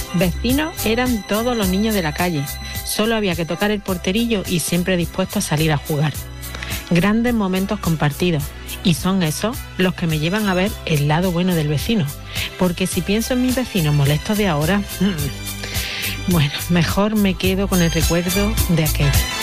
Vecinos eran todos los niños de la calle. Solo había que tocar el porterillo y siempre dispuestos a salir a jugar. Grandes momentos compartidos. Y son esos los que me llevan a ver el lado bueno del vecino. Porque si pienso en mis vecinos molestos de ahora, bueno, mejor me quedo con el recuerdo de aquello.